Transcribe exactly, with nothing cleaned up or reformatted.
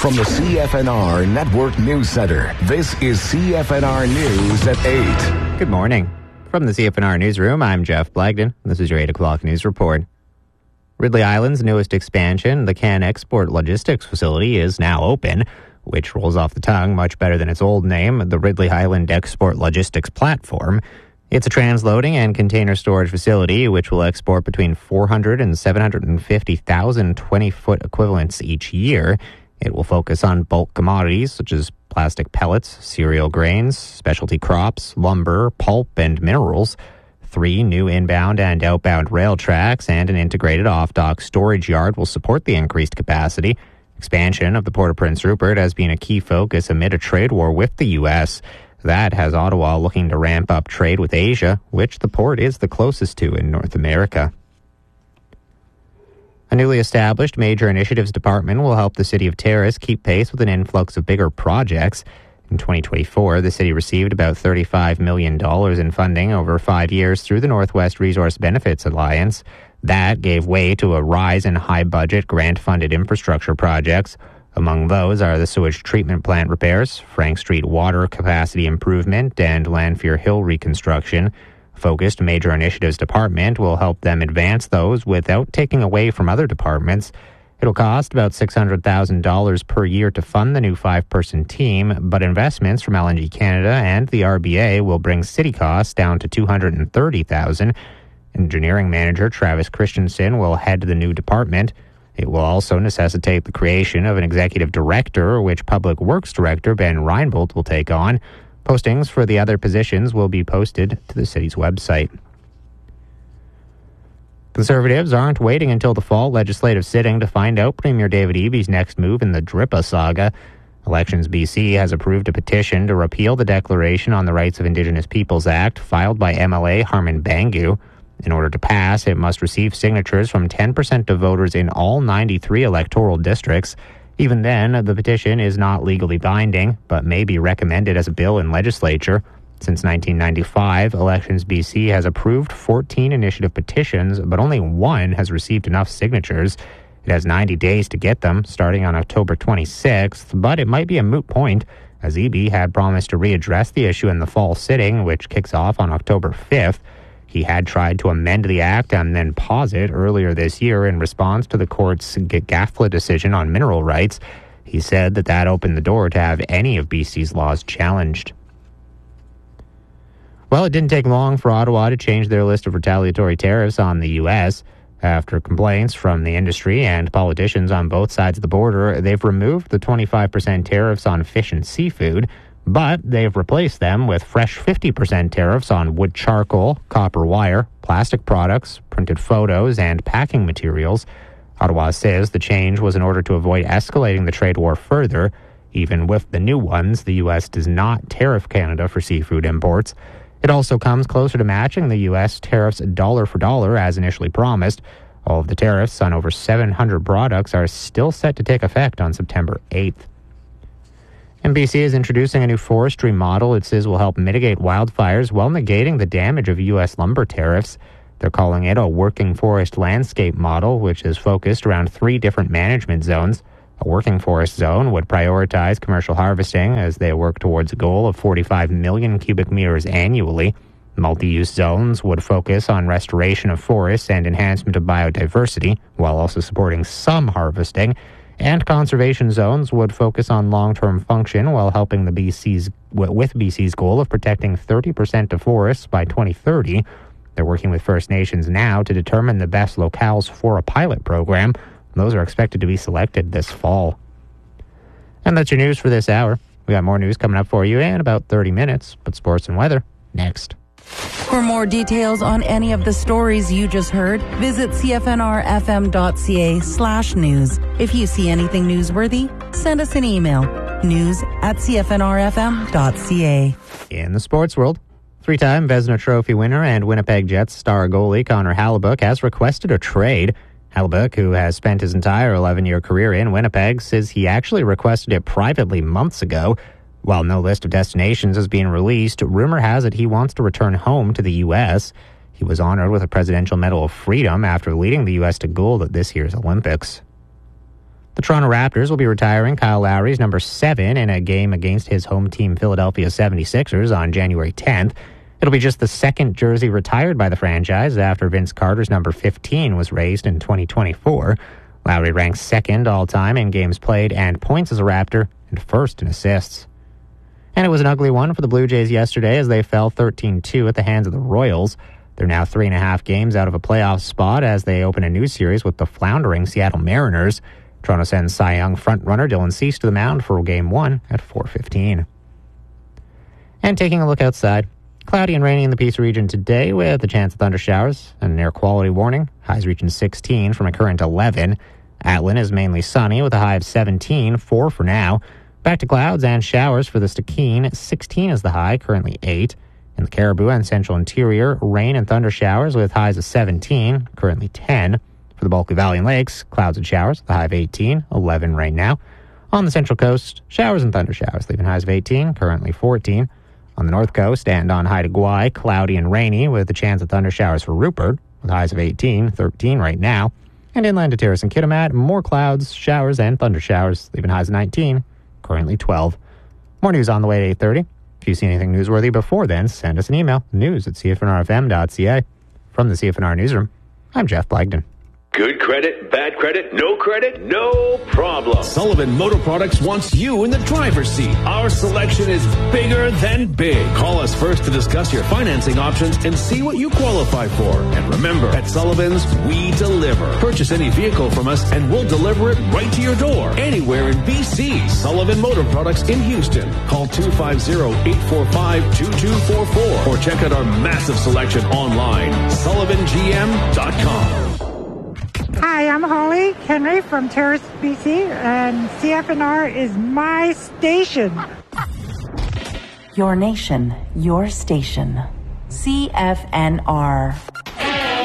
From the C F N R Network News Center, this is C F N R News at eight. Good morning. From the C F N R Newsroom, I'm Jeff Blagden. This is your eight o'clock news report. Ridley Island's newest expansion, the Can Export Logistics Facility, is now open, which rolls off the tongue much better than its old name, the Ridley Island Export Logistics Platform. It's a transloading and container storage facility which will export between four hundred and seven hundred fifty thousand twenty-foot equivalents each year. It will focus on bulk commodities such as plastic pellets, cereal grains, specialty crops, lumber, pulp, and minerals. Three new inbound and outbound rail tracks and an integrated off-dock storage yard will support the increased capacity. Expansion of the Port of Prince Rupert has been a key focus amid a trade war with the U S That has Ottawa looking to ramp up trade with Asia, which the port is the closest to in North America. A newly established Major Initiatives Department will help the City of Terrace keep pace with an influx of bigger projects. In twenty twenty-four, the city received about thirty-five million dollars in funding over five years through the Northwest Resource Benefits Alliance. That gave way to a rise in high-budget, grant-funded infrastructure projects. Among those are the sewage treatment plant repairs, Frank Street water capacity improvement, and Lanphier Hill reconstruction. Focused Major Initiatives Department will help them advance those without taking away from other departments. It'll cost about six hundred thousand dollars per year to fund the new five-person team, but investments from L N G Canada and the R B A will bring city costs down to two hundred thirty thousand dollars. Engineering manager Travis Christensen will head the new department. It will also necessitate the creation of an executive director, which Public Works Director Ben Reinbold will take on. Postings for the other positions will be posted to the city's website. Conservatives aren't waiting until the fall legislative sitting to find out Premier David Eby's next move in the DRIPA saga. Elections B C has approved a petition to repeal the Declaration on the Rights of Indigenous Peoples Act filed by M L A Harman Bangu. In order to pass, it must receive signatures from ten percent of voters in all ninety-three electoral districts. Even then, the petition is not legally binding, but may be recommended as a bill in legislature. Since nineteen ninety-five, Elections B C has approved fourteen initiative petitions, but only one has received enough signatures. It has ninety days to get them, starting on October twenty-sixth, but it might be a moot point, as Eby had promised to readdress the issue in the fall sitting, which kicks off on October fifth. He had tried to amend the act and then pause it earlier this year in response to the court's G A F L A decision on mineral rights. He said that that opened the door to have any of B C's laws challenged. Well, it didn't take long for Ottawa to change their list of retaliatory tariffs on the U S. After complaints from the industry and politicians on both sides of the border, they've removed the twenty-five percent tariffs on fish and seafood, but they've replaced them with fresh fifty percent tariffs on wood charcoal, copper wire, plastic products, printed photos, and packing materials. Ottawa says the change was in order to avoid escalating the trade war further. Even with the new ones, the U S does not tariff Canada for seafood imports. It also comes closer to matching the U S tariffs dollar for dollar as initially promised. All of the tariffs on over seven hundred products are still set to take effect on September eighth. And B C is introducing a new forestry model it says will help mitigate wildfires while negating the damage of U S lumber tariffs. They're calling it a working forest landscape model, which is focused around three different management zones. A working forest zone would prioritize commercial harvesting as they work towards a goal of forty-five million cubic meters annually. Multi-use zones would focus on restoration of forests and enhancement of biodiversity, while also supporting some harvesting. And conservation zones would focus on long-term function while helping the B C's with B C's goal of protecting thirty percent of forests by twenty thirty. They're working with First Nations now to determine the best locales for a pilot program. Those are expected to be selected this fall. And that's your news for this hour. We got more news coming up for you in about thirty minutes, but sports and weather next. For more details on any of the stories you just heard, visit cfnrfm.ca slash news. If you see anything newsworthy, send us an email. News at cfnrfm.ca. In the sports world, three-time Vezina Trophy winner and Winnipeg Jets star goalie Connor Hellebuyck has requested a trade. Hellebuyck, who has spent his entire eleven-year career in Winnipeg, says he actually requested it privately months ago. While no list of destinations is being released, rumor has it he wants to return home to the U S. He was honored with a Presidential Medal of Freedom after leading the U S to gold at this year's Olympics. The Toronto Raptors will be retiring Kyle Lowry's number seven in a game against his home team Philadelphia seventy-sixers on January tenth. It'll be just the second jersey retired by the franchise after Vince Carter's number fifteen was raised in twenty twenty-four. Lowry ranks second all-time in games played and points as a Raptor, and first in assists. And it was an ugly one for the Blue Jays yesterday as they fell thirteen two at the hands of the Royals. They're now three and a half games out of a playoff spot as they open a new series with the floundering Seattle Mariners. Toronto sends Cy Young frontrunner Dylan Cease to the mound for Game one at four fifteen. And taking a look outside, cloudy and rainy in the Peace region today with a chance of thundershowers and an air quality warning. Highs reaching sixteen from a current eleven. Atlin is mainly sunny with a high of seventeen, four for now. Back to clouds and showers for the Stikine. sixteen is the high, currently eight. In the Caribou and Central Interior, rain and thundershowers with highs of seventeen, currently ten. For the Bulkley Valley and Lakes, clouds and showers, the high of eighteen, eleven right now. On the Central Coast, showers and thundershowers, leaving highs of eighteen, currently fourteen. On the North Coast and on Haida Gwaii, cloudy and rainy with a chance of thundershowers for Rupert, with highs of eighteen, thirteen right now. And inland to Terrace and Kitimat, more clouds, showers, and thundershowers, leaving highs of nineteen, currently twelve. More news on the way at eight thirty. If you see anything newsworthy before then, send us an email, news at c f n r f m dot c a. From the C F N R Newsroom, I'm Jeff Blagden. Good credit, bad credit, no credit, no problem. Sullivan Motor Products wants you in the driver's seat. Our selection is bigger than big. Call us first to discuss your financing options and see what you qualify for. And remember, at Sullivan's, we deliver. Purchase any vehicle from us and we'll deliver it right to your door. Anywhere in B C. Sullivan Motor Products in Houston. Call two five zero, eight four five, two two four four or check out our massive selection online, sullivan g m dot com. Hi, I'm Holly Henry from Terrace, B C, and C F N R is my station. Your nation, your station. C F N R.